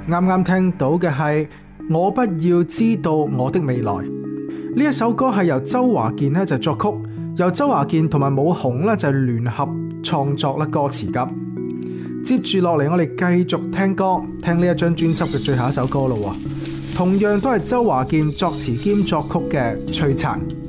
啱啱聽到嘅係我不要知道我的未來，呢一首歌係由周華健咧就作曲，由周華健同埋武雄咧就聯合創作啦歌詞噶。接住落嚟，我哋繼續聽歌，聽呢一張專輯嘅最後一首歌咯。同樣都係周華健作詞兼作曲嘅《璀璨》。